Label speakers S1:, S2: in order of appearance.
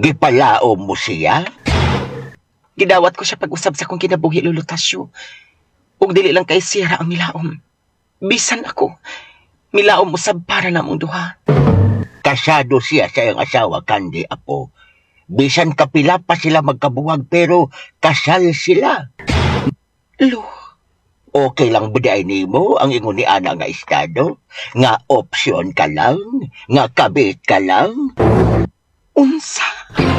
S1: Gipalaom mo siya?
S2: Gidawat ko siya pag-usab sa kong kinabuhi, Lolo Tasyo. Ug dili lang kay sira ang milaom. Bisan ako, milaom usab para namong duha.
S1: Kasado siya sa iyong asawa, Kandi, apo. Bisan kapila pa sila magkabuwag pero kasal sila.
S2: Lo,
S1: Okay lang buday nimo ang ingon ni ana nga estado? Nga opsyon ka lang? Nga kabit ka lang?
S2: unsa?